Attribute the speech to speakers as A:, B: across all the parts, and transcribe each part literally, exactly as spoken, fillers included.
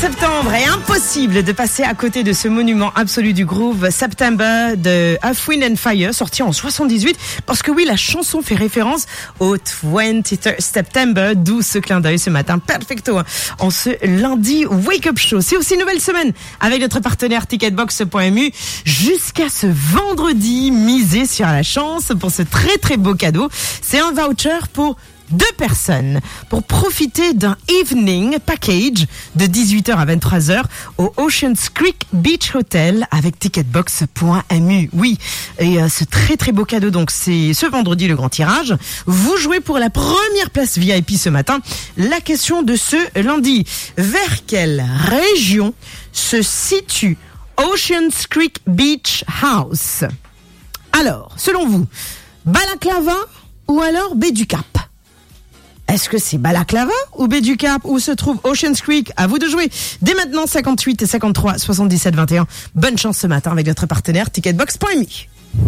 A: septembre et impossible de passer à côté de ce monument absolu du groove September de Earth, Wind and Fire, sorti en soixante-dix-huit, parce que oui, la chanson fait référence au vingt-trois September, d'où ce clin d'œil ce matin, perfecto, en ce lundi Wake Up Show. C'est aussi une nouvelle semaine avec notre partenaire ticketbox point m u. Jusqu'à ce vendredi, misez sur la chance pour ce très très beau cadeau. C'est un voucher pour deux personnes pour profiter d'un evening package de dix-huit heures à vingt-trois heures au Oceans Creek Beach Hotel avec ticketbox point m u. Oui, et euh, ce très très beau cadeau, donc c'est ce vendredi le grand tirage. Vous jouez pour la première place V I P ce matin. La question de ce lundi: vers quelle région se situe Oceans Creek Beach House? Alors, selon vous, Balaclava ou alors Baie du Cap? Est-ce que c'est Balaclava ou Baie du Cap où se trouve Oceans Creek? À vous de jouer. Dès maintenant, cinquante-huit et cinquante-trois soixante-dix-sept vingt et un. Bonne chance ce matin avec notre partenaire ticketbox point m u.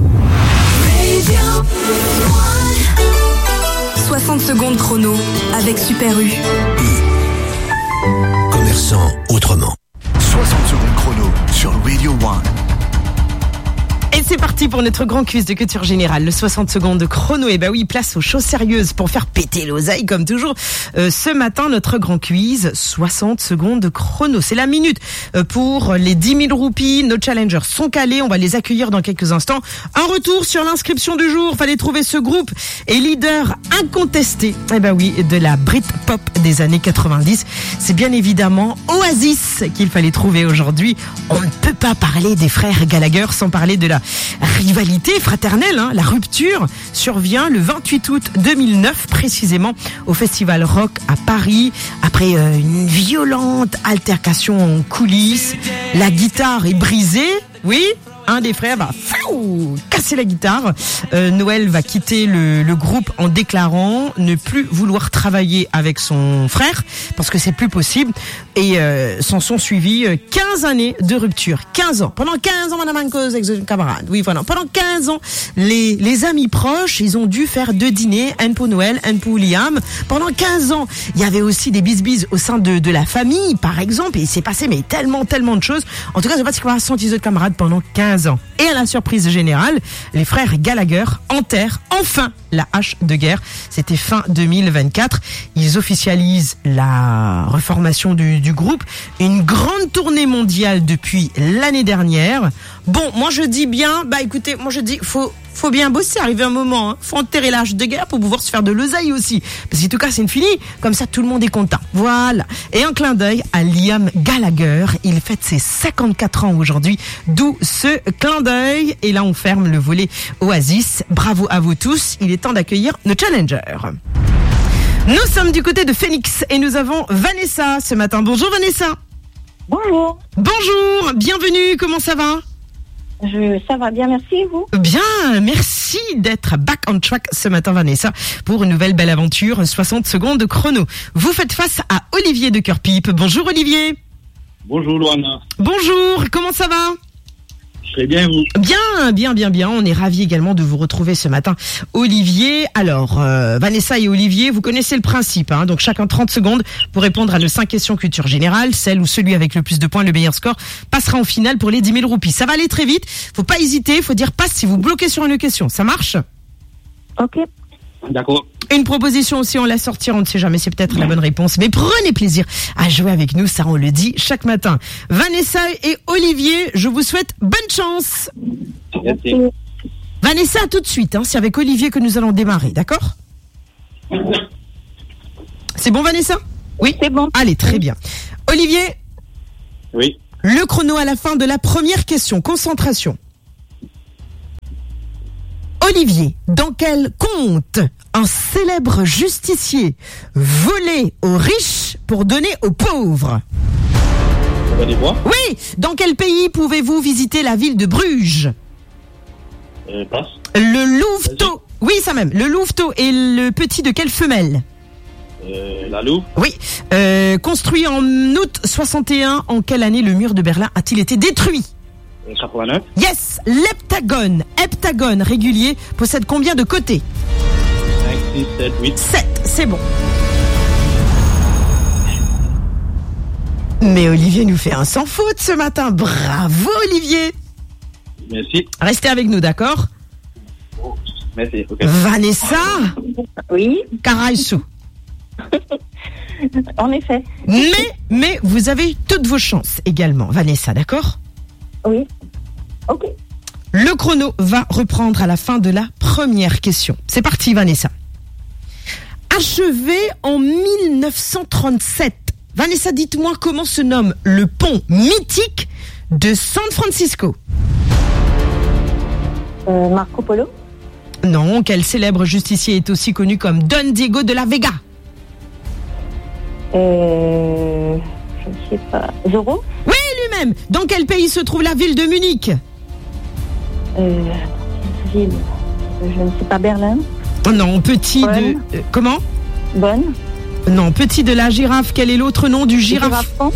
B: soixante secondes chrono avec Super U.
C: Commerçant autrement.
D: soixante secondes chrono sur Radio One.
A: Et c'est parti pour notre grand quiz de culture générale, le soixante secondes de chrono. Et bah oui, place aux choses sérieuses pour faire péter l'oseille comme toujours. Euh, ce matin, notre grand quiz, soixante secondes de chrono. C'est la minute euh, pour les dix mille roupies. Nos challengers sont calés, on va les accueillir dans quelques instants. Un retour sur l'inscription du jour, fallait trouver ce groupe et leader incontesté, et bah oui, de la Britpop des années quatre-vingt-dix. C'est bien évidemment Oasis qu'il fallait trouver aujourd'hui. On ne peut pas parler des frères Gallagher sans parler de la rivalité fraternelle, hein. La rupture survient le vingt-huit août deux mille neuf, précisément au Festival Rock à Paris, après euh, une violente altercation en coulisses. La guitare est brisée, oui. Un des frères va fou, casser la guitare. Euh, Noël va quitter le, le groupe en déclarant ne plus vouloir travailler avec son frère parce que c'est plus possible. Et euh, s'en sont suivis quinze années de rupture. quinze ans. Pendant quinze ans, madame Ancoz, avec son camarade. Oui, voilà. Pendant quinze ans, les, les amis proches, ils ont dû faire deux dîners, un pour Noël, un pour Liam. Pendant quinze ans, il y avait aussi des bisbises au sein de, de la famille, par exemple. Et il s'est passé mais tellement, tellement de choses. En tout cas, je sais pas ce qu'on va sentir de camarades pendant quinze ans. Et à la surprise générale, les frères Gallagher enterrent enfin la hache de guerre. C'était fin deux mille vingt-quatre. Ils officialisent la reformation du, du groupe. Une grande tournée mondiale depuis l'année dernière. Bon, moi je dis bien, bah écoutez, moi je dis, faut faut bien bosser, arriver un moment, hein. Faut enterrer la hache de guerre pour pouvoir se faire de l'oseille aussi. Parce qu'en tout cas, c'est une fini. Comme ça, tout le monde est content. Voilà. Et un clin d'œil à Liam Gallagher. Il fête ses cinquante-quatre ans aujourd'hui. D'où ce clin d'œil. Et là, on ferme le volet Oasis. Bravo à vous tous. Il est temps d'accueillir nos challengers. Nous sommes du côté de Phoenix et nous avons Vanessa ce matin. Bonjour Vanessa.
E: Bonjour.
A: Bonjour. Bienvenue. Comment ça va ?
E: Je, ça va bien, merci, et vous?
A: Bien, merci d'être back on track ce matin, Vanessa, pour une nouvelle belle aventure, soixante secondes de chrono. Vous faites face à Olivier de Cœur-Pipe. Bonjour Olivier.
F: Bonjour Loana.
A: Bonjour, comment ça va?
F: Très bien, vous?
A: Bien, bien, bien, bien. On est ravis également de vous retrouver ce matin. Olivier, alors, euh, Vanessa et Olivier, vous connaissez le principe, hein, donc chacun trente secondes pour répondre à nos cinq questions culture générale. Celle ou celui avec le plus de points, le meilleur score, passera en finale pour les dix mille roupies. Ça va aller très vite, faut pas hésiter, faut dire passe si vous bloquez sur une question. Ça marche?
E: Ok.
F: D'accord.
A: Une proposition aussi, on la sortir, on ne sait jamais, c'est peut-être la bonne réponse. Mais prenez plaisir à jouer avec nous, ça on le dit chaque matin. Vanessa et Olivier, je vous souhaite bonne chance.
F: Merci.
A: Vanessa, tout de suite, hein, c'est avec Olivier que nous allons démarrer, d'accord? C'est bon Vanessa? Oui,
E: c'est bon.
A: Allez, très bien. Olivier?
F: Oui.
A: Le chrono à la fin de la première question, concentration. Olivier, dans quel conte un célèbre justicier volait aux riches pour donner aux pauvres? Oui, dans quel pays pouvez-vous visiter la ville de Bruges?
F: Euh, passe.
A: Le louveteau. Oui, ça même. Le louveteau est le petit de quelle femelle?
F: Euh, la Louve.
A: Oui. Euh, construit en août soixante et un, en quelle année le mur de Berlin a-t-il été détruit?
F: quatre-vingt-neuf.
A: Yes, l'heptagone, heptagone régulier possède combien de côtés?
F: cinq, six, sept, huit.
A: sept, c'est bon. Mais Olivier nous fait un sans faute ce matin. Bravo Olivier.
F: Merci.
A: Restez avec nous, d'accord?
F: Merci. Ok.
A: Vanessa
E: Oui,
A: Karaisu.
E: en effet.
A: Mais, mais vous avez toutes vos chances également, Vanessa, d'accord?
E: Oui. Ok.
A: Le chrono va reprendre à la fin de la première question. C'est parti, Vanessa. Achevé en mille neuf cent trente-sept, Vanessa, dites-moi comment se nomme le pont mythique de San Francisco.
E: Euh, Marco Polo.
A: Non, quel célèbre justicier est aussi connu comme Don Diego de la Vega?
E: Euh, je ne sais pas. Zorro.
A: Oui, lui-même. Dans quel pays se trouve la ville de Munich?
E: Euh, ville. Je ne sais pas, Berlin.
A: Non, petit
E: Bonne.
A: de... euh, comment?
E: Bonne.
A: Non, petit de la girafe. Quel est l'autre nom du girafe?
E: Girafon.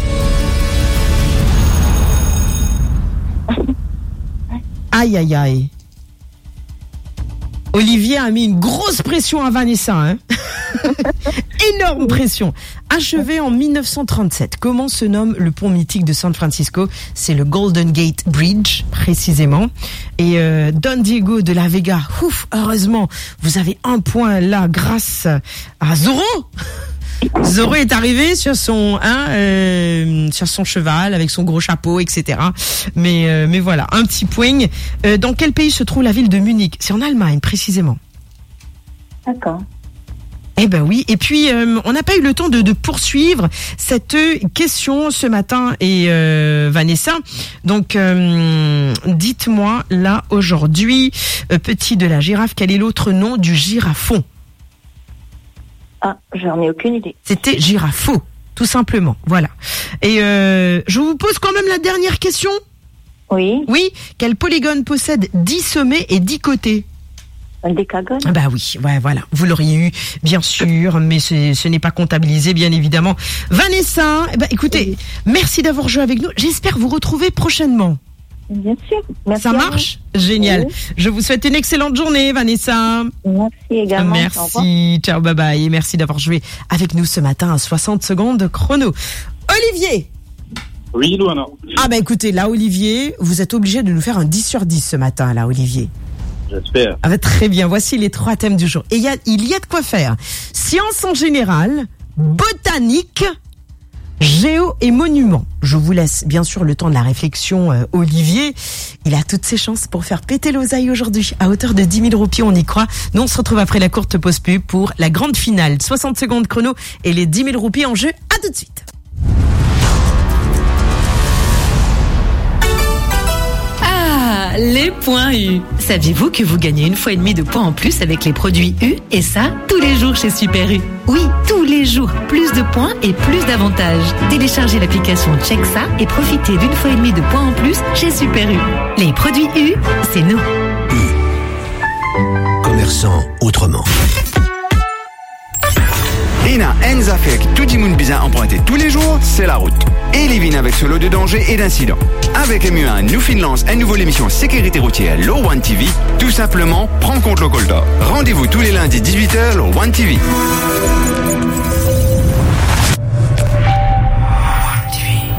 A: Aïe, aïe, aïe. Olivier a mis une grosse pression à Vanessa, hein. Énorme pression. Achevé en mille neuf cent trente-sept, comment se nomme le pont mythique de San Francisco? C'est le Golden Gate Bridge, précisément. Et euh, Don Diego de la Vega, ouf, heureusement, vous avez un point là grâce à Zorro. Zorro est arrivé sur son, hein, euh, sur son cheval avec son gros chapeau, et cetera. Mais, euh, mais voilà, un petit point. Euh, dans quel pays se trouve la ville de Munich? C'est en Allemagne, précisément.
E: D'accord.
A: Eh ben oui. Et puis, euh, on n'a pas eu le temps de, de poursuivre cette question ce matin. Et euh, Vanessa, donc, euh, dites-moi là aujourd'hui, euh, petit de la girafe, quel est l'autre nom du girafon?
E: Ah, j'en ai aucune idée.
A: C'était girafo, tout simplement. Voilà. Et euh, je vous pose quand même la dernière question.
E: Oui.
A: Oui, quel polygone possède dix sommets et dix côtés?
E: Un décagone.
A: Bah oui, ouais, voilà. Vous l'auriez eu, bien sûr, mais ce, ce n'est pas comptabilisé, bien évidemment. Vanessa, eh ben, écoutez,
E: Oui.
A: merci d'avoir joué avec nous. J'espère vous retrouver prochainement.
E: Bien sûr. Merci.
A: Ça
E: à vous.
A: marche? Génial.
E: Oui.
A: Je vous souhaite une excellente journée, Vanessa.
E: Merci également. Au revoir.
A: Merci. Ciao, bye bye. Et merci d'avoir joué avec nous ce matin à soixante secondes chrono. Olivier.
F: Oui, Louana.
A: Ah bah écoutez, là Olivier, vous êtes obligé de nous faire un dix sur dix ce matin, là Olivier.
F: J'espère.
A: Ah bah très bien, voici les trois thèmes du jour. Et il y a, il y a de quoi faire. Science en général, botanique, géo et monuments. Je vous laisse bien sûr le temps de la réflexion, euh, Olivier. Il a toutes ses chances pour faire péter l'oseille aujourd'hui. À hauteur de dix mille roupies, on y croit. Nous, on se retrouve après la courte pause pub pour la grande finale. soixante secondes chrono et les dix mille roupies en jeu. À tout de suite.
C: Ah, les points U. Saviez-vous que vous gagnez une fois et demie de points en plus avec les produits U? Et ça, tous les jours chez Super U. Oui, tous les jours. Plus de points et plus d'avantages. Téléchargez l'application Check ça et profitez d'une fois et demie de points en plus chez Super U. Les produits U, c'est nous.
G: Commerçant autrement.
H: Ina Enza fait que tout le monde bien emprunté tous les jours, c'est la route. Et les vignes avec ce lot de dangers et d'incidents. Avec M U un, nous finance une nouvelle émission sécurité routière, Low One T V. Tout simplement, prends compte le col d'or. Rendez-vous tous les lundis dix-huit heures, Low One T V.